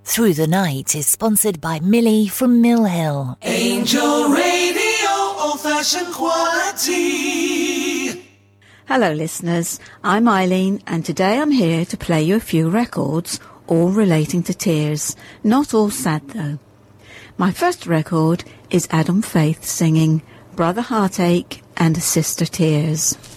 Through the Night is sponsored by Millie from Mill Hill. Angel Radio, old-fashioned quality. Hello listeners, I'm Eileen and today I'm here to play you a few records, all relating to tears. Not all sad though. My first record is Adam Faith singing Brother Heartache and Sister Tears.